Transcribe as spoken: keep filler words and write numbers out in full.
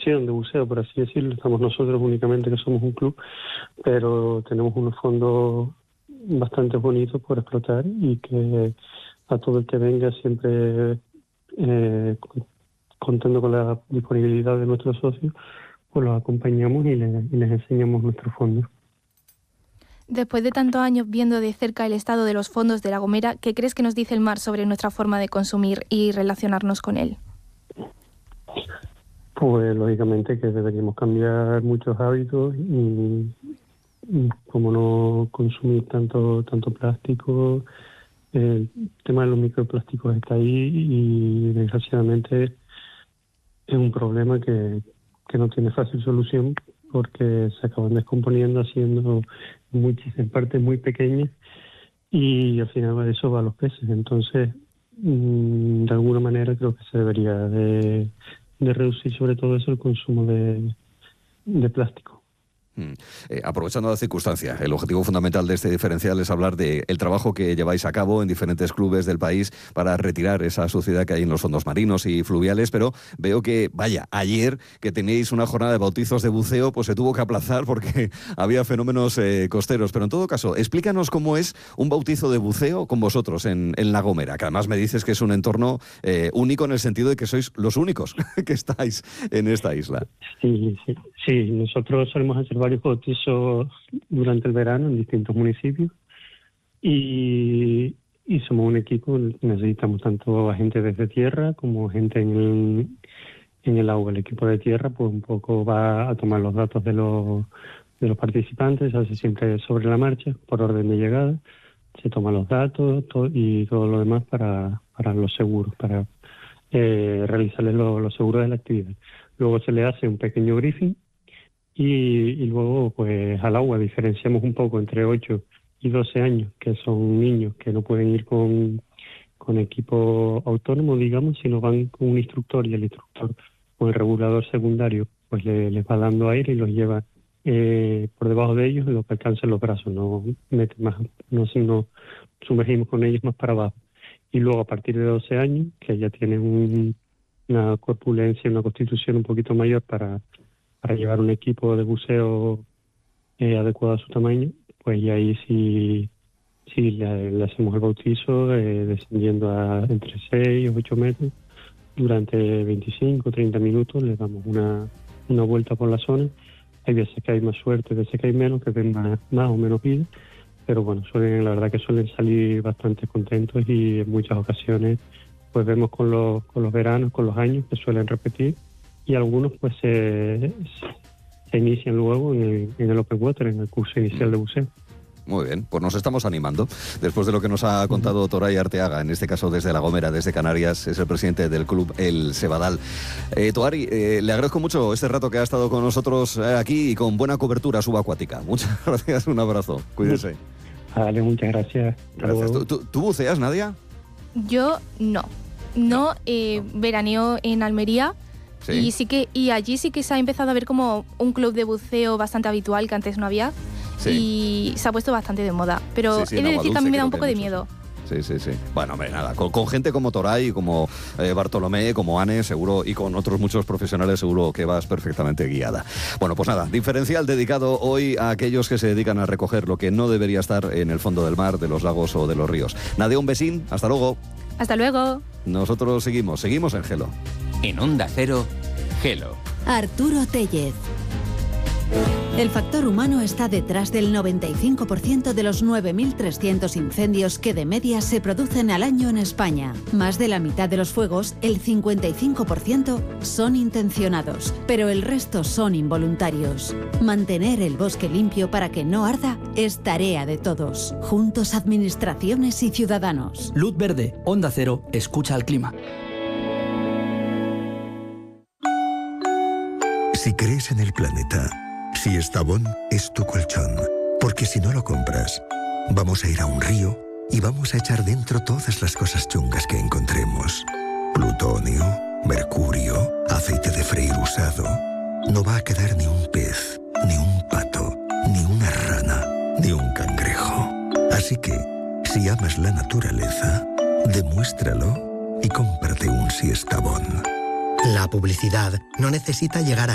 institución de buceo, por así decirlo. Estamos nosotros únicamente, que somos un club, pero tenemos unos fondos bastante bonitos por explotar y que a todo el que venga siempre, eh, contando con la disponibilidad de nuestros socios, pues los acompañamos y les, y les enseñamos nuestros fondos. Después de tantos años viendo de cerca el estado de los fondos de La Gomera, ¿qué crees que nos dice el mar sobre nuestra forma de consumir y relacionarnos con él? Pues lógicamente que deberíamos cambiar muchos hábitos y, y como no consumir tanto tanto plástico. El tema de los microplásticos está ahí y desgraciadamente es un problema que, que no tiene fácil solución, porque se acaban descomponiendo haciendo muchísimas partes muy pequeñas y al final de eso va a los peces. Entonces, de alguna manera creo que se debería de, de reducir sobre todo eso el consumo de, de plástico. Mm. Eh, aprovechando la circunstancia, el objetivo fundamental de este diferencial es hablar del trabajo que lleváis a cabo en diferentes clubes del país para retirar esa suciedad que hay en los fondos marinos y fluviales, pero veo que, vaya, ayer que tenéis una jornada de bautizos de buceo, pues se tuvo que aplazar porque había fenómenos eh, costeros, pero en todo caso, explícanos cómo es un bautizo de buceo con vosotros en, en La Gomera, que además me dices que es un entorno eh, único en el sentido de que sois los únicos que estáis en esta isla. Sí, sí, sí, nosotros solemos hacer varios bautizos durante el verano en distintos municipios y, y somos un equipo, necesitamos tanto a gente desde tierra como gente en el, en el agua. El equipo de tierra pues un poco va a tomar los datos de los, de los participantes, se hace siempre sobre la marcha, por orden de llegada, se toman los datos todo, y todo lo demás para, para los seguros, para eh, realizarles los, los seguros de la actividad. Luego se le hace un pequeño briefing y, y luego pues al agua diferenciamos un poco entre ocho y doce años, que son niños que no pueden ir con, con equipo autónomo, digamos, sino van con un instructor, y el instructor o el regulador secundario pues le, les va dando aire y los lleva eh, por debajo de ellos, y los que alcancen los brazos, no mete más, no, no sumergimos con ellos más para abajo. Y luego a partir de doce años, que ya tienen un, una corpulencia, una constitución un poquito mayor para para llevar un equipo de buceo eh, adecuado a su tamaño, pues ya ahí sí, sí le, le hacemos el bautizo eh, descendiendo a entre seis o ocho metros durante veinticinco o treinta minutos, le damos una, una vuelta por la zona. Hay veces que hay más suerte, veces que hay menos, que ven más, más o menos vida, pero bueno, suelen, la verdad que suelen salir bastante contentos, y en muchas ocasiones pues vemos con los, con los veranos, con los años que suelen repetir, y algunos pues se, se inician luego en el, en el Open Water, en el curso inicial de buceo. Muy bien, pues nos estamos animando. Después de lo que nos ha contado Toray Arteaga, en este caso desde La Gomera, desde Canarias, es el presidente del club El Cebadal. Eh, Toray, eh, le agradezco mucho este rato que ha estado con nosotros eh, aquí y con buena cobertura subacuática. Muchas gracias, un abrazo. Cuídese. Vale, muchas gracias. Gracias. ¿Tú, tú, ¿Tú buceas, Nadia? Yo no. No, eh, veraneo en Almería. ¿Sí? Y sí que y allí sí que se ha empezado a ver como un club de buceo bastante habitual, que antes no había. Sí. Y se ha puesto bastante de moda. Pero sí, sí, he de decir que a mí me da un poco de miedo. Sí, sí, sí. Bueno, hombre, nada, con, con gente como Toray, como eh, Bartolomé, como Anne, seguro, y con otros muchos profesionales, seguro que vas perfectamente guiada. Bueno, pues nada, diferencial dedicado hoy a aquellos que se dedican a recoger lo que no debería estar en el fondo del mar, de los lagos o de los ríos. Nadia, un besín, hasta luego. Hasta luego. Nosotros seguimos, seguimos en Gelo. En Onda Cero, Gelo. Arturo Tellez. El factor humano está detrás del noventa y cinco por ciento de los nueve mil trescientos incendios que de media se producen al año en España. Más de la mitad de los fuegos, el cincuenta y cinco por ciento, son intencionados, pero el resto son involuntarios. Mantener el bosque limpio para que no arda es tarea de todos. Juntos, administraciones y ciudadanos. Luz verde, Onda Cero, escucha al clima. Si crees en el planeta, Siestabón es tu colchón, porque si no lo compras, vamos a ir a un río y vamos a echar dentro todas las cosas chungas que encontremos. Plutonio, mercurio, aceite de freír usado. No va a quedar ni un pez, ni un pato, ni una rana, ni un cangrejo. Así que, si amas la naturaleza, demuéstralo y cómprate un Siestabón. La publicidad no necesita llegar a